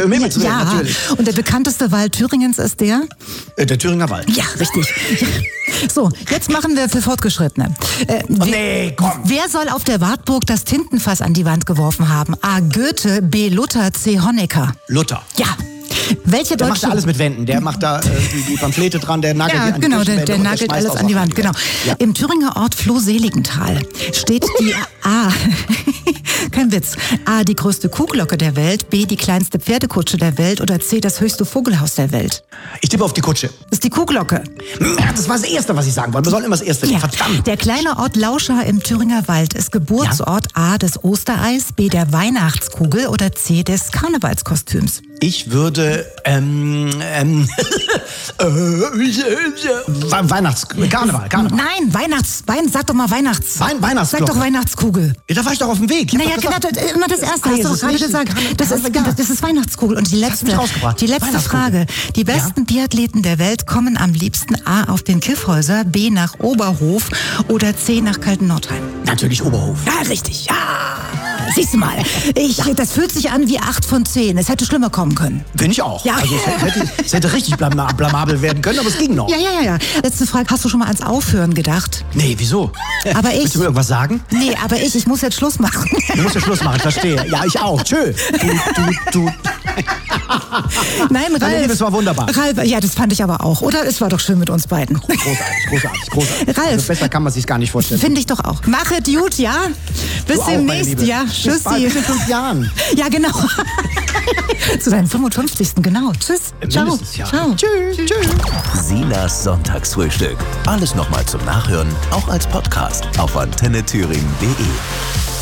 um Himmels Willen, Ja, natürlich. und der bekannteste Wald Thüringens ist der? Der Thüringer Wald. Ja, richtig. So, jetzt machen wir für Fortgeschrittene. Nee, komm. Wer soll auf der Wartburg das Tintenfass an die Wand geworfen haben? A. Goethe, B. Luther, C. Honecker. Luther. Ja. Welche Der macht deutsche... da alles mit Wänden. Der macht da die Pamphlete dran, der nagelt die an die genau, Kirchenwände der und nagelt schmeißt alles auch an die Sachen Wand, genau. Ja. Im Thüringer Ort Flohseligenthal steht die A. Kein Witz. A. die größte Kuhglocke der Welt, B. die kleinste Pferdekutsche der Welt oder C. das höchste Vogelhaus der Welt. Ich tippe auf die Kutsche. Das ist die Kuhglocke. Das war das Erste, was ich sagen wollte. Wir sollen immer das Erste nehmen. Ja. Verdammt. Der kleine Ort Lauscha im Thüringer Wald ist Geburtsort A. des Ostereis, B. der Weihnachtskugel oder C. des Karnevalskostüms. Ich würde Karneval. Nein, sag doch mal Weihnachtsglocke. Sag doch Weihnachtskugel. Ja, da war ich doch auf dem Weg. Ich hab Naja, doch genau, gesagt, immer das Erste, hast du doch gerade gesagt. Das ist Weihnachtskugel. Und die letzte Frage. Die besten Biathleten der Welt kommen am liebsten A. auf den Kiffhäuser, B. nach Oberhof oder C. nach Kaltennordheim. Natürlich Oberhof. Ja, richtig, ja. Siehst du mal, das fühlt sich an wie 8 von 10. Es hätte schlimmer kommen können. Finde ich auch. Ja. Also es hätte richtig blamabel werden können, aber es ging noch. Ja. Letzte Frage, hast du schon mal ans Aufhören gedacht? Nee, wieso? Aber ich... Willst du mir irgendwas sagen? Nee, aber ich muss jetzt Schluss machen. Du musst ja Schluss machen, ich verstehe. Ja, ich auch. Tschö. Du. Nein, Ralf. Das war wunderbar. Ralf, ja, das fand ich aber auch. Oder? Es war doch schön mit uns beiden. Großartig. Ralf. Also besser kann man sich gar nicht vorstellen. Finde ich doch auch. Machet gut, ja? Bis Du auch, meine demnächst, Liebe. ja? Bis bald, Tschüssi. bis in 5 Jahren. Ja, genau. Zu deinem 55. Genau. Tschüss. Ciao. Mindestens, ja. Ciao. Tschüss. Silas Sonntagsfrühstück. Alles nochmal zum Nachhören, auch als Podcast auf antennethüringen.de.